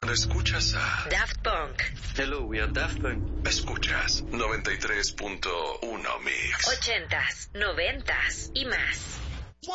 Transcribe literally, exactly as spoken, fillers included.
Escuchas a Daft Punk. Hello, we are Daft Punk. Escuchas noventa y tres punto uno Mix. Ochentas, noventas y más.